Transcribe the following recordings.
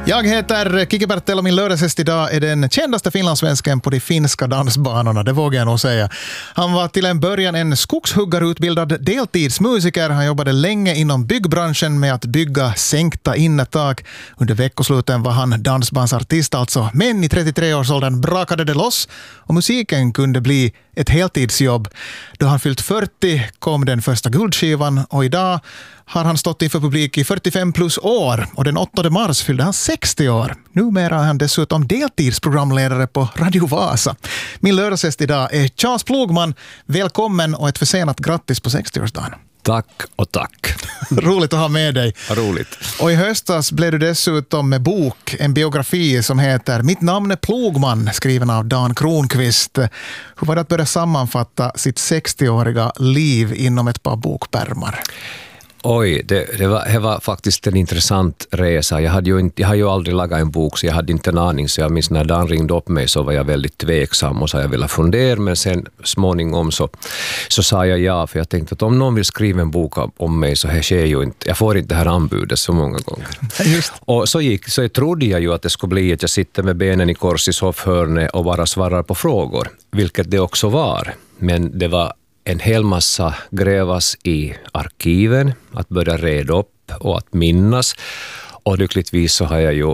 Jag heter Kiki Bertel och min lördagsgäst idag är den kändaste finlandssvensken på de finska dansbanorna, det vågar jag nog säga. Han var till en början en skogshuggarutbildad deltidsmusiker. Han jobbade länge inom byggbranschen med att bygga sänkta innertak. Under veckosluten var han dansbandsartist alltså. Men i 33-årsåldern brakade det loss och musiken kunde bli ett heltidsjobb. Då han fyllt 40 kom den första guldskivan och idag har han stått inför publik i 45 plus år och den 8 mars fyllde han 60 år. Numera är han dessutom deltidsprogramledare på Radio Vasa. Min lördagsgäst idag är Charles Plogman. Välkommen och ett försenat grattis på 60-årsdagen. Tack och tack. Roligt att ha med dig. Roligt. Och i höstas blev du dessutom med bok, en biografi som heter Mitt namn är Plogman, skriven av Dan Kronqvist. Hur var det att börja sammanfatta sitt 60-åriga liv inom ett par bokpärmar? Oj, det var faktiskt en intressant resa. Jag har ju aldrig lagat en bok så jag hade inte en aning. Så jag minns när Dan ringde upp mig så var jag väldigt tveksam och så jag ville fundera. Men sen småningom så sa jag ja, för jag tänkte att om någon vill skriva en bok om mig så här sker ju inte. Jag får inte det här anbudet så många gånger. Just. Och så trodde jag ju att det skulle bli att jag sitter med benen i kors i soffhörnet och bara svarar på frågor. Vilket det också var. Men det var en hel massa grävas i arkiven, att börja reda upp och att minnas. Och lyckligtvis så har jag ju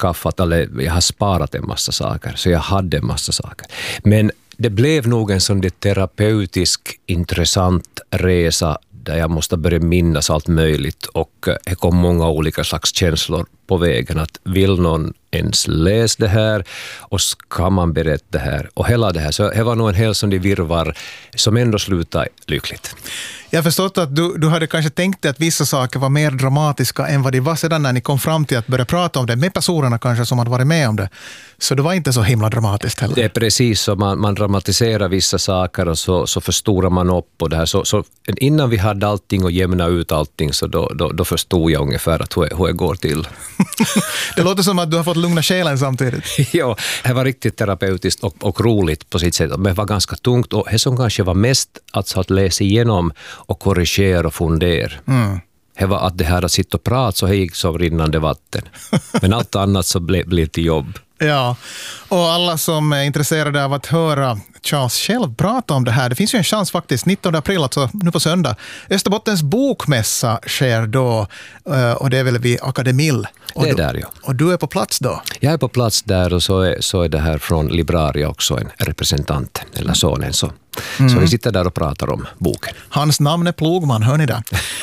jag har sparat en massa saker, så jag hade en massa saker. Men det blev nog en sån terapeutisk, intressant resa där jag måste börja minnas allt möjligt och det kom många olika slags känslor på vägen. Att vill någon ens läsa det här och ska man berätta det här och hela det här. Så det var nog en hel sån virvar som ändå slutade lyckligt. Jag har förstått att du hade kanske tänkt att vissa saker var mer dramatiska än vad de var sedan när ni kom fram till att börja prata om det med personerna kanske som hade varit med om det. Så det var inte så himla dramatiskt heller. Det är precis så, man dramatiserar vissa saker och så förstorar man upp och det här. Så innan vi hade allting och jämna ut allting så då förstod jag ungefär att hur det går till. Det låter som att du har fått lugna själen samtidigt. Ja, det var riktigt terapeutiskt och roligt på sitt sätt. Men det var ganska tungt och det som kanske var mest att läsa igenom och korrigera och fundera. Det var att det här att sitta och prata så gick som rinnande vatten. Men allt annat så blev det jobb. Ja, och alla som är intresserade av att höra Charles själv prata om det här, det finns ju en chans faktiskt, 19 april, alltså nu på söndag. Österbottens bokmässa sker då och det är väl vid Akademil. Det är där, ja. Och du är på plats då? Jag är på plats där och så är det här från Libraria också en representant, eller sonen. Så vi sitter där och pratar om boken. Hans namn är Plogman, hör ni det?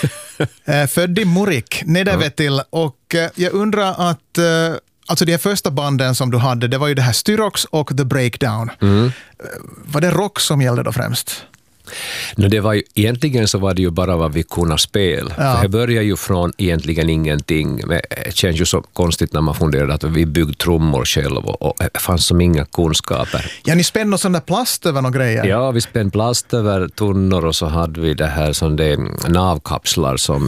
Född i Murik, Nedervetil, och jag undrar att alltså de första banden som du hade, det var ju det här Styrox och The Breakdown. Var det rock som gällde då främst? Det var ju, egentligen så var det ju bara vad vi kunde spela. Ja. För det började ju från egentligen ingenting. Men det känns ju så konstigt när man funderar att vi byggde trummor själv och det fanns som inga kunskaper. Ja, ni spände sån där plast över några grejer. Ja, vi spände plast över tunnor och så hade vi det här som det navkapslar som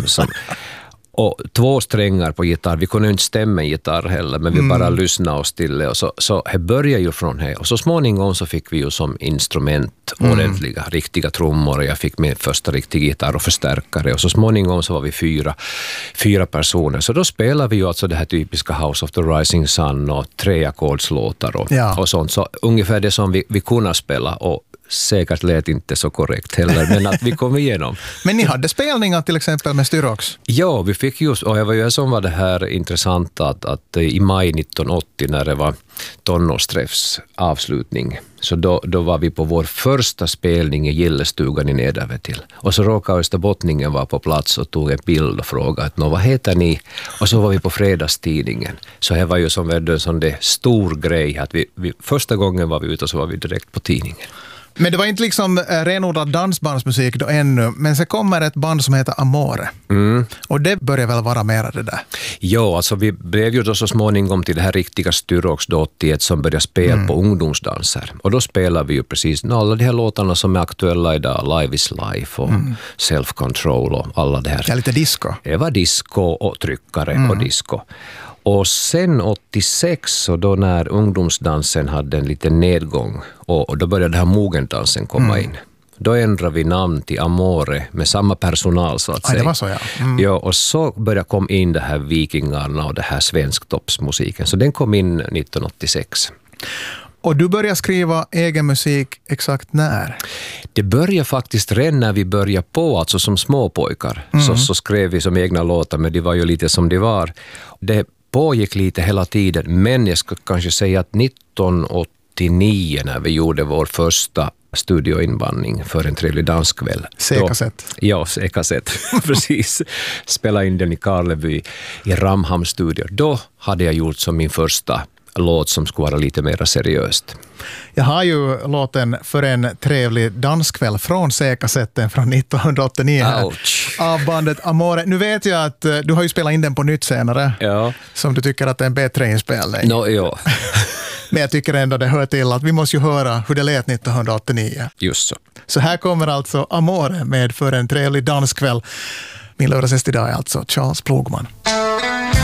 och 2 strängar på gitarr. Vi kunde inte stämma en gitarr heller, men vi bara lyssnade oss till det. Och så det började ju från här. Och så småningom så fick vi ju som instrument ordentliga, riktiga trummor. Och jag fick min första riktiga gitarr och förstärkare. Och så småningom så var vi fyra personer. Så då spelade vi ju alltså det här typiska House of the Rising Sun och 3-ackordslåtar och sånt. Så ungefär det som vi kunde spela och säkert lät inte så korrekt heller, men att vi kom igenom. Men ni hade spelningar till exempel med Styrox? Ja, vi fick just, och det var ju som var det här intressant att i maj 1980 när det var tonårsträffs avslutning, så då var vi på vår första spelning i Gillestugan i Nedervetil. Och så råkade Österbottningen vara på plats och tog en bild och frågade att vad heter ni? Och så var vi på fredagstidningen. Så det var ju som en sån där stor grej att vi första gången var vi ute och så var vi direkt på tidningen. Men det var inte liksom renodlad dansbandsmusik då ännu, men så kommer ett band som heter Amore. Och det börjar väl vara mer det där? Ja, alltså vi blev ju då så småningom till det här riktiga Styrox då 81 som började spela på ungdomsdanser. Och då spelar vi ju precis alla de här låtarna som är aktuella idag, Live is Life och Self Control och alla det här. Ja, lite disco. Det var disco och tryckare och disco. Och sen 86 så då när ungdomsdansen hade en liten nedgång och då började den här mogendansen komma in. då ändrade vi namn till Amore med samma personal så att säga. Det var så, ja. Ja, och så började komma in det här Vikingarna och det här svensktoppsmusiken. Så den kom in 1986. Och du började skriva egen musik exakt när? Det började faktiskt redan när vi började på, alltså som småpojkar. Så skrev vi som egna låtar, men det var ju lite som det var. Det pågick lite hela tiden, men jag skulle kanske säga att 1989 när vi gjorde vår första studioinbandning för en trevlig danskväll. C-kassett. Ja, C-kassett. Precis. Spela in den i Karleby i Ramhamns studio. Då hade jag gjort som min första låt som skulle vara lite mer seriöst. Jag har ju låten För en trevlig danskväll från C-kassetten från 1989 här, av bandet Amore. Nu vet jag att du har ju spelat in den på nytt senare, som du tycker att det är en bättre inspelning. Ja. Men jag tycker ändå det hör till att vi måste ju höra hur det lät 1989. Just så. Så här kommer alltså Amore med För en trevlig danskväll. Min lördagsgäst idag är alltså Charles Plogman.